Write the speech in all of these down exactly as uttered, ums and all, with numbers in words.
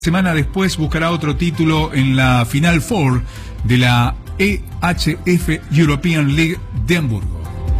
Semana después buscará otro título en la Final Four de la E H F European League de Hamburgo.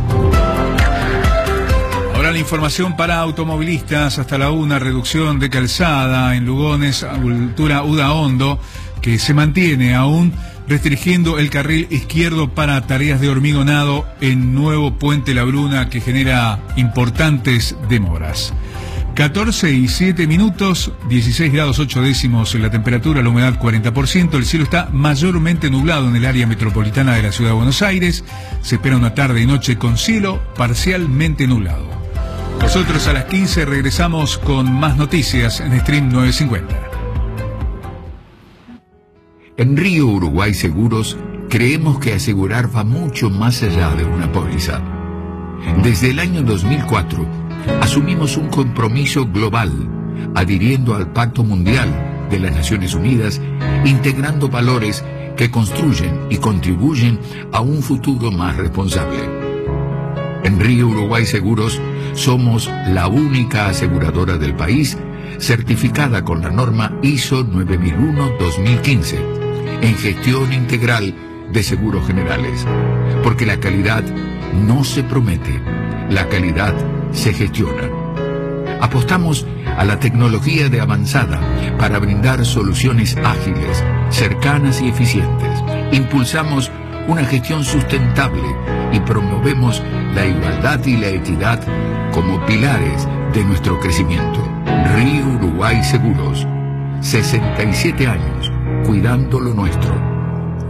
Ahora la información para automovilistas. Hasta la una, reducción de calzada en Lugones, altura Udaondo, que se mantiene aún restringiendo el carril izquierdo para tareas de hormigonado en Nuevo Puente La Bruna, que genera importantes demoras. catorce y siete minutos, dieciséis grados ocho décimos en la temperatura, la humedad cuarenta por ciento, el cielo está mayormente nublado en el área metropolitana de la ciudad de Buenos Aires, se espera una tarde y noche con cielo parcialmente nublado. Nosotros a las quince regresamos con más noticias en Stream nueve cincuenta. En Río Uruguay Seguros creemos que asegurar va mucho más allá de una póliza. Desde el año dos mil cuatro, asumimos un compromiso global, adhiriendo al Pacto Mundial de las Naciones Unidas, integrando valores que construyen y contribuyen a un futuro más responsable. En Río Uruguay Seguros somos la única aseguradora del país certificada con la norma I S O nueve mil uno dos mil quince en gestión integral de seguros generales, porque la calidad no se promete, la calidad se gestiona. Apostamos a la tecnología de avanzada para brindar soluciones ágiles, cercanas y eficientes. Impulsamos una gestión sustentable y promovemos la igualdad y la equidad como pilares de nuestro crecimiento. Río Uruguay Seguros, sesenta y siete años, cuidando lo nuestro.